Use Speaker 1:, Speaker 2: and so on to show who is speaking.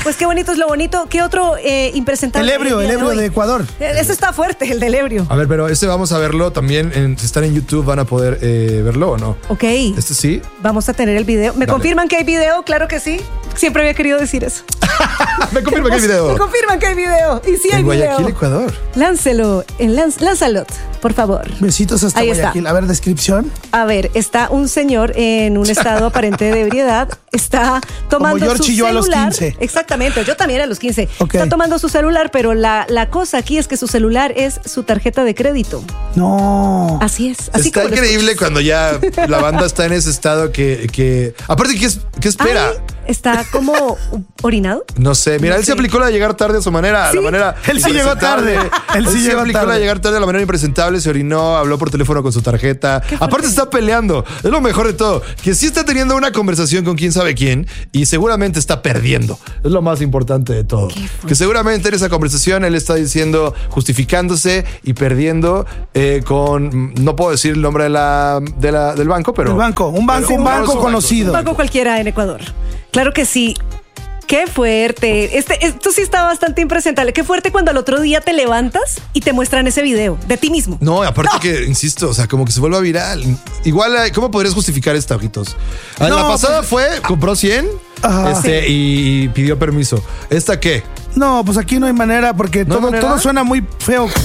Speaker 1: Pues qué bonito es lo bonito. ¿Qué otro impresentable?
Speaker 2: El ebrio de Ecuador.
Speaker 1: Ese está fuerte, el del ebrio.
Speaker 3: A ver, pero vamos a verlo también. Si están en YouTube van a poder verlo o no.
Speaker 1: Ok.
Speaker 3: Sí.
Speaker 1: Vamos a tener el video. ¿Me confirman que hay video? Claro que sí. Siempre había querido decir eso.
Speaker 3: Me confirman que hay video.
Speaker 1: Me confirman que hay video. Y sí hay video.
Speaker 3: En Guayaquil, Ecuador.
Speaker 1: Láncelo. Lánzalo, por favor.
Speaker 2: Besitos hasta
Speaker 1: Ahí
Speaker 2: Guayaquil.
Speaker 1: está.
Speaker 2: A ver, descripción.
Speaker 1: A ver, está un señor en un estado aparente de ebriedad. Está tomando
Speaker 2: Como George
Speaker 1: su
Speaker 2: y yo
Speaker 1: celular.
Speaker 2: a los 15.
Speaker 1: Exactamente, yo también a los 15.
Speaker 2: Okay.
Speaker 1: Está tomando su celular, pero la cosa aquí es que su celular es su tarjeta de crédito.
Speaker 2: No.
Speaker 1: Así es. Así
Speaker 3: Está
Speaker 1: como lo
Speaker 3: increíble
Speaker 1: escuchas.
Speaker 3: cuando ya la banda está en ese estado que aparte, ¿qué espera?
Speaker 1: Ay, está como orinado.
Speaker 3: No sé, mira,
Speaker 1: No
Speaker 3: él
Speaker 1: sé.
Speaker 3: se aplicó la de llegar tarde a su manera,
Speaker 1: Sí.
Speaker 3: la manera
Speaker 2: Él sí llegó
Speaker 3: impresentable.
Speaker 2: tarde. Él sí
Speaker 3: se
Speaker 2: llegó
Speaker 3: aplicó
Speaker 2: tarde.
Speaker 3: la de llegar tarde a la manera impresentable, se orinó, habló por teléfono con su tarjeta.
Speaker 1: Qué fuerte.
Speaker 3: Aparte está peleando, es lo mejor de todo, que sí está teniendo una conversación con quién sabe quién y seguramente está perdiendo. Es lo más importante de todo. Que seguramente en esa conversación él está diciendo, justificándose y perdiendo con, no puedo decir el nombre del banco, pero...
Speaker 2: El banco, un banco conocido.
Speaker 1: Un banco cualquiera en Ecuador. Claro que sí. Qué fuerte. Esto sí está bastante impresentable. Qué fuerte cuando al otro día te levantas y te muestran ese video de ti mismo.
Speaker 3: No, aparte que, insisto, o sea, como que se vuelva viral. Igual, ¿cómo podrías justificar esta, ojitos? La
Speaker 2: No,
Speaker 3: pasada compró 100
Speaker 2: Ajá.
Speaker 3: y pidió permiso. ¿Esta qué?
Speaker 2: No, pues aquí no hay manera porque
Speaker 3: ¿No hay
Speaker 2: todo
Speaker 3: manera?
Speaker 2: suena muy feo.